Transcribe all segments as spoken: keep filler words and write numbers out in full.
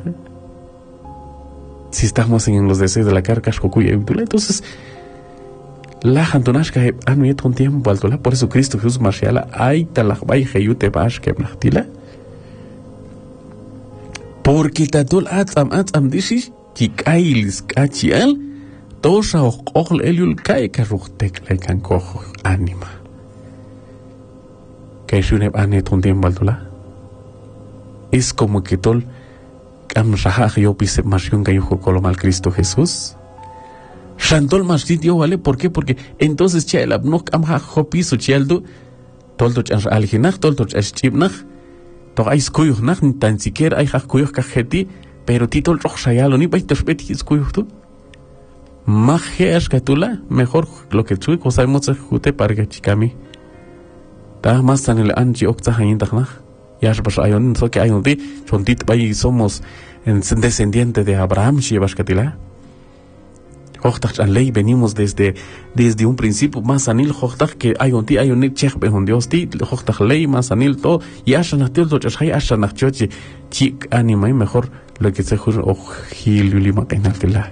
Si estamos en los deseos de la carga, entonces la jantonashka anuet con tiempo altola, por eso Cristo Jesús marciala ay talakbay heyute bash que blachtila. Porque tatul atam atam dishi kikailis kachial tosha oqol eliul kai karuktek lekan kojo anima. Que shuneb anet con tiempo altola. Es como que tol am rajaj yo pise marcion gayujo colomal Cristo Jesús. Shantol masjid yo vale, ¿por qué? Porque entonces chael abnok am hajo piso cheldo tolto chan alginach tolto chibnach to ay skuyuch nach ni tan siquiera ay hakuyuch kajeti pero titol roch shayalo ni baito shbeti skuyuch tu maje ashkatula mejor lo que chui cosa mucho jute parga chikami ta más tan el anchi okta hayin taknach ya shbas ayon so que ayon di chontit bay somos en descendiente de Abraham shi bashkatila. Hochtach an ley venimos desde desde un principio más anil hochtach que hay un ti hay un chech behon Dios ti hochtach ley más anil to y ashanach til to chhay ashanach chochi chik anima mejor lo que se jur o hilulima kenaltila.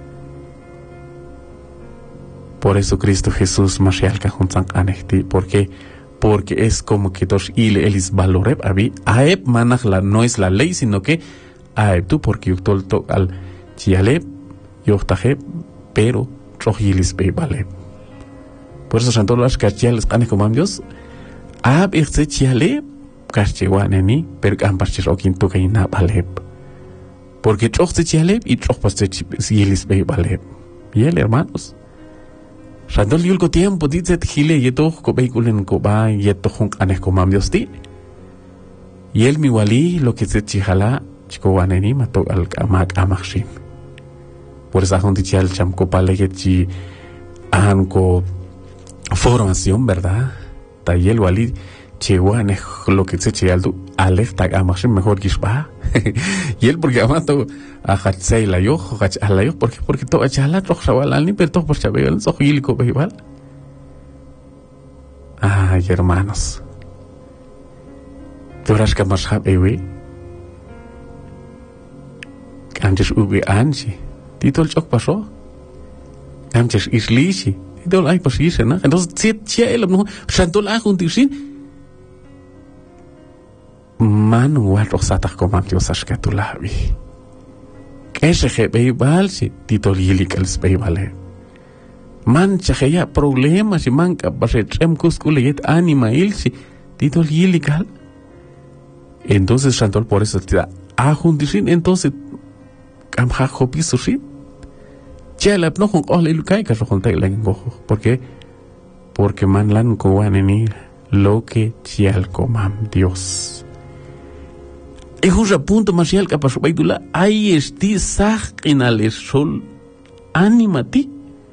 Por eso Cristo Jesús mashial ka hunsan anehti porque porque es como que dos ile elis valoreb abi aeb manach la no es la ley sino que aeb tú porque yutol to al chialeb yochtaje pero rojilis be vale. Por eso santo las cachiales ane como Dios ab irse chiale cachewaneni pero amparchis okin to kaina vale. Porque trochse chiale y trochpaste chilis be vale. Bien hermanos. Randol yulko tiempo dice gile yeto ko beikulen ko ba yeto hunk ane como Dios ti. Y el mi wali lo que se chijala chico waneni mato al amak amakshin. Por eso han dicho al chamco palegechi anco formación, ¿verdad? Tayel wali chewane lo que se che aldo alef tag amashin mejor gishba. Y él porque amato a hatsei la yo, hach ala yo porque porque to achala to xawal ni pero to por chabel so gilico beibal. Ay, hermanos. Tú verás que más ewe. Antes ubi anchi. Titol chok pasó. Amches islishi. Titol ay pasise, ¿no? Entonces, si chiel no, shantol a juntisin. Manu wat osatak komam Dios ashkatulabi. Ese jebe balsi titol yilikal speibale. Man chaheya problemas y manca base trem kuskule yet anima ilsi titol yilikal. Entonces shantol por eso te da a juntisin entonces am hajo pisusin. Chelap no con ole lukai ka con tai lengo. ¿Por qué? Porque man lan ko waneni lo que chial komam Dios. Es un punto marcial que pasó baitula ahí esti sag en al sol animati.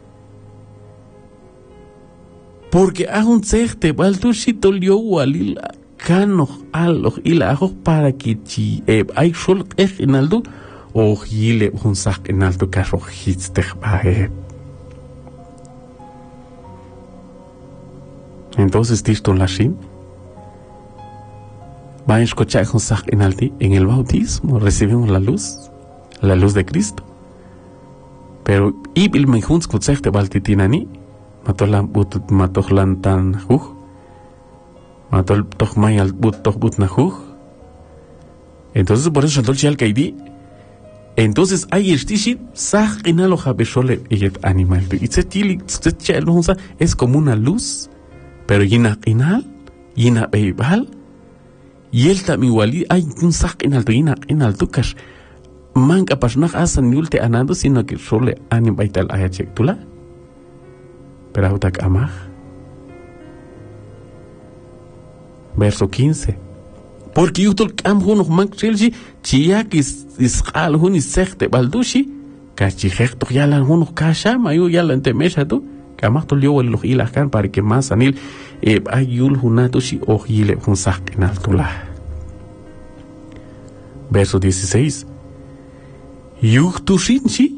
Porque a un sexte baltushito lio walil kano alo ila ajo para que chi hay sol en aldo o gile un sag en alto carro hitste bae. Entonces tisto la shin va a escuchar un sag en alti en el bautismo recibimos la luz la luz de Cristo. Pero ibil me junts kutsegte baltitinani matolan but matoglan tan huj matol togmay al but tog but na huj. Entonces por eso el chal kaidi. Entonces hay estishi sag en alo habeshole yet animal y se tili se chal no es como una luz pero yina inal yina beibal y él también igual hay un sag en alto yina en alto cash manca pasnach asan yulte anado sino que solo anim baital ayachek tula pero autak amah verso quince. Porque yo tol am huno man chelji chiak is is al huni sechte baldushi kachi hekto yala huno kasha mayu yala entemesha tu kamah tol yo el ila kan para que más anil e ayul hunato shi ohile hun sak inaltula. Verso dieciséis. Yuhtushinchi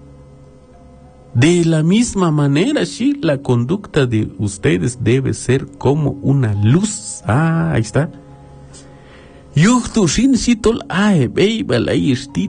de la misma manera shi la conducta de ustedes debe ser como una luz. Ah, ahí está. Yuhtushin sitol ae beibal ahí